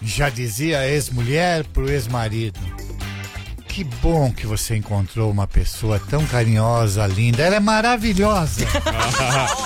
Já dizia a ex-mulher pro ex-marido: que bom que você encontrou uma pessoa tão carinhosa, linda. Ela é maravilhosa.